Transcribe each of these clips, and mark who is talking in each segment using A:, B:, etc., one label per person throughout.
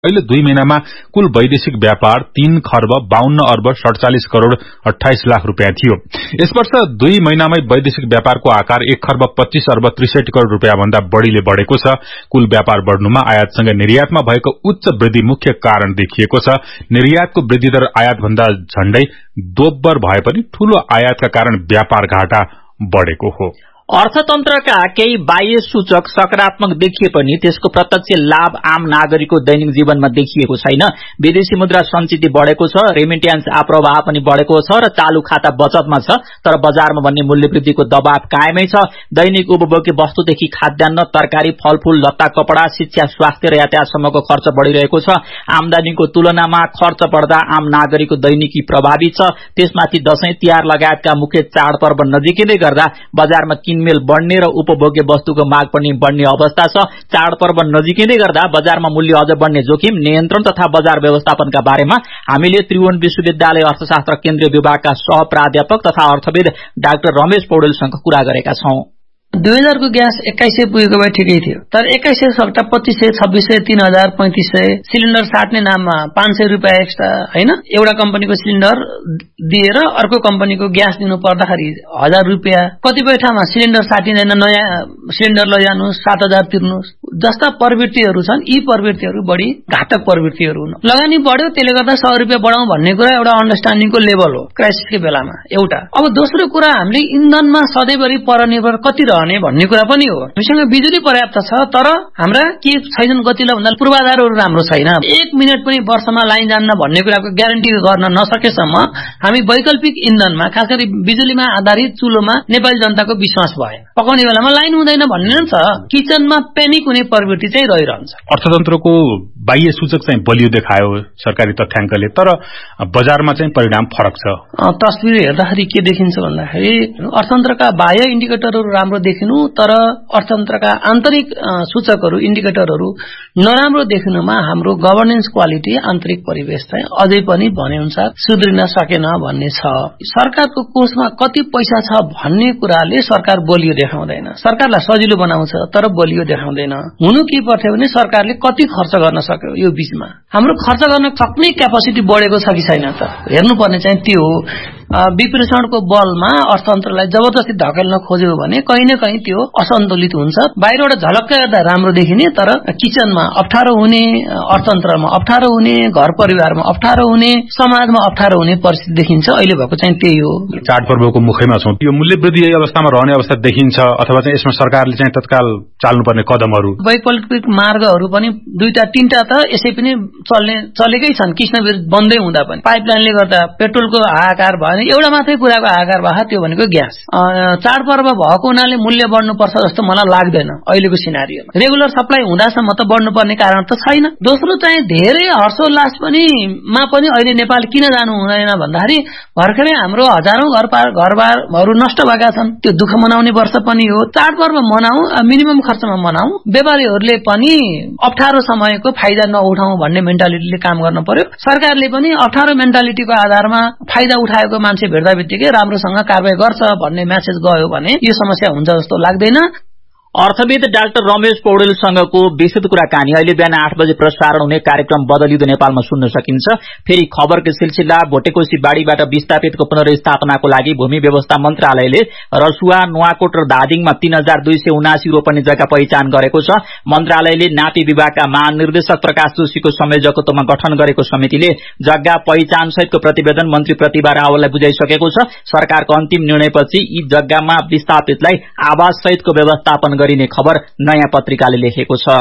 A: अहिले 2 महिनामा कुल वैदेशिक व्यापार 3 खर्ब 52 अर्ब 47 करोड़ 28 लाख रुपियाँ थियो। यस वर्ष 2 महिनामै वैदेशिक व्यापारको आकार 1 खर्ब 25 अर्ब 63 करोड़ रुपियाँ भन्दा बढ़ीले बढ़ेको छ। कुल व्यापार बढ़नुमा आयातसँगै निर्यातमा भएको उच्च वृद्धि मुख्य कारण देखिएको छ। निर्यातको वृद्धि दर आयात भन्दा झण्डै दोब्बर भए पनि ठूलो आयातका कारण व्यापार घाटा बढ़ेको हो।
B: अर्थतन्त्रका केही बाह्य सूचक सकारात्मक देखिए पनि त्यसको प्रत्यक्ष लाभ आम नागरिकको दैनिक जीवनमा देखिएको छैन। विदेशी मुद्रा सञ्चित बढ़ेको छ, रेमिट्यान्स आप्रवाह पनि बढ़ेको छ र चालू खाता बचतमा छ, तर बजारमा भन्ने मूल्य वृद्धिको दबाव कायमै छ। दैनिक उपभोग्य वस्तुदेखि खाद्यान्न, तरकारी, फलफूल, लत्ता, कपड़ा, शिक्षा, स्वास्थ्य र यातायातसम्मको खर्च बढ़िरहेको छ। आमदानीको तुलनामा खर्च बढ़दा आम नागरिकको दैनिकी प्रभावित छ। त्यसमाथि दशैं तिहार लगायतका मुख्य चाडपर्व नजिकै गर्दा बजारमा किनमेल बढ्ने र उपभोग्य वस्तुको माग पनि बढ्ने अवस्था छ। चाडपर्व नजिकै गर्दा बजारमा मूल्य अझ बढ्ने जोखिम, नियन्त्रण तथा बजार व्यवस्थापनका बारेमा हामीले त्रिभुवन विश्वविद्यालय अर्थशास्त्र केन्द्रीय विभागका सह प्राध्यापक तथा अर्थविद डाक्टर रमेश पौडेलसँग कुरा गरेका छौं।
C: 2000 को ग्यास 2100 पुगेको भए ठिकै थियो, तर 2100 सट्टा 2500, 2600, 3000, 3500 सिलिन्डर साट्ने नाममा 500 रुपियाँ एक्स्ट्रा हैन, एउटा कम्पनीको सिलिन्डर दिएर अर्को कम्पनीको ग्यास दिनु पर्दाखेरि 1000 रुपियाँ, कतिपय ठाउँमा सिलिन्डर साटिँदैन, नयाँ सिलिन्डर लैजानुस् 7000 तिर्नुस् जस्ता प्रवृत्तिहरू छन्। यी प्रवृत्तिहरू बढी घातक प्रवृत्तिहरू हुन्। लगानी बढ्यो, त्यसले गर्दा 100 रुपियाँ बढाउँ भन्ने कुरा एउटा अन्डरस्ट्यान्डिङको लेभल हो क्राइसिसको बेलामा एउटा। अब दोस्रो कुरा, हामीले इन्धनमा सधैँभरि परनिर्भर कति रहने भन्ने कुरा पनि हो। हामीसँग बिजुली पर्याप्त छ, तर हाम्रा के छैनन् गतिलो भन्दा पूर्वाधारहरू राम्रो छैन। 1 मिनेट पनि वर्षमा लाइन जान्न भन्ने कुराको ग्यारेन्टी गर्न नसकेसम्म हामी वैकल्पिक इन्धनमा, खास गरी बिजुलीमा आधारित चुलोमा नेपाली जनताको विश्वास भएन। पकाउने बेलामा लाइन हुँदैन भन्ने छ, किचनमा पेनिक हुने प्रवृत्ति चाहिँ रहिरहन्छ।
A: अर्थतन्त्रको बाह्य सूचक चाहिँ बलियो देखायो सरकारी तथ्याङ्कले, तर बजारमा चाहिँ परिणाम फरक छ।
C: तस्बिर हेर्दाखेरि के देखिन्छ भन्दाखेरि अर्थतन्त्रका बाह्य इन्डिकेटरहरू राम्रो देखिनु, तर अर्थतन्त्रका आन्तरिक सूचकहरू इन्डिकेटरहरू नराम्रो देखिनुमा हाम्रो गभर्नेन्स क्वालिटी, आन्तरिक परिवेश चाहिँ अझै पनि भनेअनुसार सुध्रिन सकेन भन्ने छ। सरकारको कोषमा कति पैसा छ भन्ने कुराले सरकार बलियो देखाउँदैन। सरकारलाई सजिलो बनाउँछ तर बलियो देखाउँदैन। हुनु के पर्थ्यो भने सरकारले कति खर्च गर्न सक्यो, यो बीचमा हाम्रो खर्च गर्न सक्ने क्यापासिटी बढेको छ कि छैन त हेर्नुपर्ने चाहिँ त्यो हो। विप्रेषणको बलमा अर्थतन्त्रलाई जबरजस्ती धकेल्न खोज्यो भने कहीँ न कहीँ त्यो असन्तुलित हुन्छ। बाहिरबाट झलक्क हेर्दा राम्रो देखिने, तर किचनमा अप्ठ्यारो हुने, अर्थतन्त्रमा अप्ठ्यारो हुने, घर परिवारमा अप्ठ्यारो हुने, समाजमा अप्ठ्यारो हुने परिस्थिति देखिन्छ। अहिले भएको चाहिँ त्यही हो।
A: चाडपर्वको मुखैमा छौं, यो मूल्य वृद्धि यही अवस्थामा रहने अवस्था देखिन्छ, अथवा चाहिँ यसमा सरकारले चाहिँ तत्काल चाल्नुपर्ने कदमहरू,
C: वैकल्पिक मार्गहरू पनि 2-3टा त यसै पनि चलेकै छन्। कृष्णवीर बन्दै हुँदा पनि पाइपलाइनले गर्दा पेट्रोलको हाहाकार भयो, एउटा मात्रै कुराको हाहाकार भयो, त्यो भनेको ग्यास। चाडपर्व भएको हुनाले मूल्य बढ्नुपर्छ जस्तो मलाई लाग्दैन अहिलेको सिनारियोमा। रेगुलर सप्लाई हुँदासम्म त बढ्नुपर्ने कारण त छैन। दोस्रो चाहिँ धेरै हर्षोल्लास पनि अहिले नेपाल किन जानु हुँदैन भन्दाखेरि भर्खरै हाम्रो हजारौं घरबारहरू नष्ट भएका छन्। त्यो दुःख मनाउने वर्ष पनि हो। चाडपर्व मनाऊ, मिनिमम खर्चमा मनाऊ, व्यापारीहरूले पनि अप्ठ्यारो समयको फाइदा नउठाऊ भन्ने मेन्टालिटीले काम गर्न पर्यो। सरकारले पनि अप्ठ्यारो मेन्टालिटीको आधारमा फाइदा उठाएको मान्छे भेट्दा बित्तिकै राम्रोसँग कारबाही गर्छ भन्ने मेसेज गयो भने यो समस्या हुन्छ जस्तो लाग्दैन।
B: अर्थविद डाक्टर रमेश पौडेलसँगको विस्तृत कुराकानी अहिले बिहान 8 बजे प्रसारण हुने कार्यक्रम बदलिँदो नेपालमा सुन्न सकिन्छ। फेरि खबरको सिलसिला, भोटेकोशी बाढीबाट विस्थापितको पुनर्स्थापनाको लागि भूमि व्यवस्था मन्त्रालयले रसुवा, नुवाकोट र धादिङमा 3279 रोपनी जग्गा पहिचान गरेको छ। मन्त्रालयले नापी विभागका महानिर्देशक प्रकाश जोशीको संयोजकत्वमा गठन गरेको समितिले जग्गा पहिचान सहितको प्रतिवेदन मन्त्री प्रतिभा रावललाई बुझाइसकेको छ। सरकारको अन्तिम निर्णयपछि यी जग्गामा विस्थापितलाई आवास सहितको व्यवस्थापन गरिने खबर नयाँ पत्रिकाले लेखेको छ।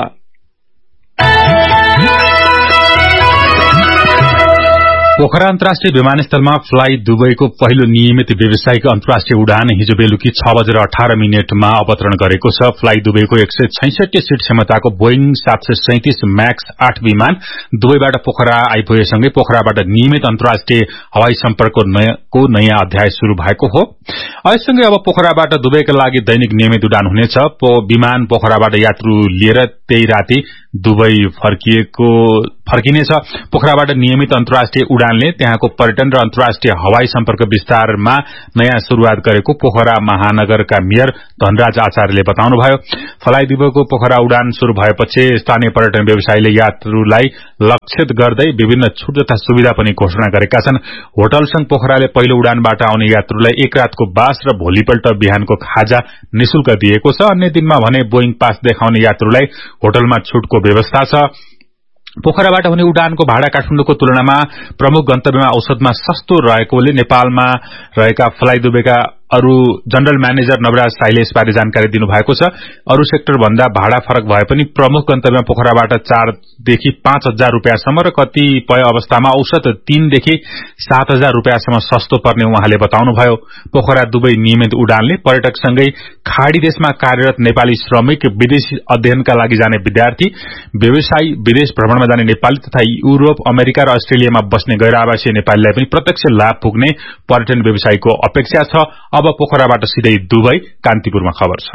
A: पोखरा अन्तर्राष्ट्रिय विमानस्थलमा फ्लाइ दुबईको पहिलो नियमित व्यावसायिक अन्तर्राष्ट्रिय उडान हिजो बेलुकी 6:18 अवतरण गरेको छ। फ्लाइ दुबईको 166 सीट क्षमताको बोइङ 737 म्याक्स 8 विमान दुबईबाट पोखरा आइपुगेसँगै पोखराबाट नियमित अन्तर्राष्ट्रिय हवाई सम्पर्कको नयाँ अध्याय शुरू भएको हो। यससँगै अब पोखराबाट दुबईका लागि दैनिक नियमित उडान हुनेछ। विमान पोखराबाट यात्रु लिएर त्यही राति दुबई फर्किनेछ। पोखराबाट नियमित अन्तर्राष्ट्रिय उडानले त्यहाँको पर्यटन र अन्तर्राष्ट्रिय हवाई सम्पर्क विस्तारमा नयाँ शुरूआत गरेको पोखरा महानगरका मेयर धनराज आचार्यले बताउनुभयो। फलाइ दिवको पोखरा उडान शुरू भएपछि स्थानीय पर्यटन व्यवसायीले यात्रुलाई लक्षित गर्दै विभिन्न छुट तथा सुविधा पनि घोषणा गरेका छन्। होटल संघ पोखराले पहिलो उडानबाट आउने यात्रुलाई एक रातको बास र भोलिपल्ट बिहानको खाजा निशुल्क दिएको छ। अन्य दिनमा भने बोइङ पास देखाउने यात्रुलाई होटलमा छुटको व्यवस्था छ। पोखराबाट हुने उडानको भाडा काठमाडौँको तुलनामा प्रमुख गन्तव्यमा औसतमा सस्तो रहेकोले नेपालमा रहेका फलाइ दुबेका अरू जनरल म्यानेजर नवराज साईले यसबारे जानकारी दिनुभएको छ। अरू सेक्टर भन्दा भाडा फरक भए पनि प्रमुख गन्तव्यमा पोखराबाट 4 देखि 5,000 रुपियाँसम्म र कतिपय अवस्थामा औसत 3 देखि 7,000 रुपियाँसम्म सस्तो पर्ने उहाँले बताउनुभयो। पोखरा दुवै नियमित उडानले पर्यटकसँगै खाड़ी देशमा कार्यरत नेपाली श्रमिक, विदेशी अध्ययनका लागि जाने विद्यार्थी, व्यवसायी, विदेश भ्रमणमा जाने नेपाली तथा युरोप, अमेरिका र अस्ट्रेलियामा बस्ने गैर आवासीय नेपालीलाई पनि प्रत्यक्ष लाभ पुग्ने पर्यटन व्यवसायीको अपेक्षा छ। अब पोखराबाट सिधै दुबई कान्तिपुरमा खबर छ।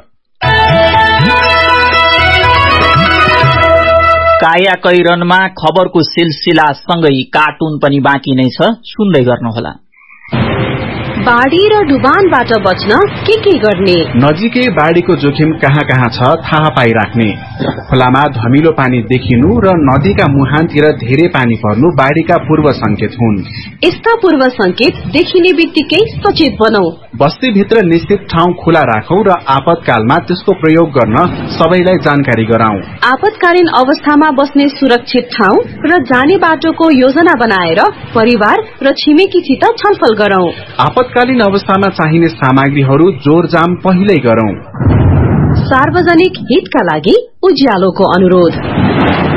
B: कायाकैरनमा खबरको सिलसिला सँगै कार्टुन पनि बाँकी नै छ, सुन्दै गर्नुहोला।
D: बाढ़ी र डुबानबाट बच्न के गर्ने?
E: नजिकै बाढ़ीको जोखिम कहाँ कहाँ छ थाहा पाइराख्ने। खोलामा धमिलो पानी देखिनु र नदीका मुहानतिर धेरै पानी पर्नु बाढ़ीका पूर्व संकेत हुन्।
D: यस्ता पूर्व संकेत देखिने बित्तिकै सचेत बनौं।
E: बस्तीभित्र निश्चित ठाउँ खुला राखौं र आपतकालमा त्यसको प्रयोग गर्न सबैलाई जानकारी गराउँ।
D: आपतकालीन अवस्थामा बस्ने सुरक्षित ठाउँ र जाने बाटोको योजना बनाएर परिवार र छिमेकीसित छलफल गरौं।
E: आपतकालीन अवस्थामा चाहिने सामग्रीहरू जोरजाम पहिल्यै गरौं।
D: सार्वजनिक हितका लागि उज्यालोको अनुरोध।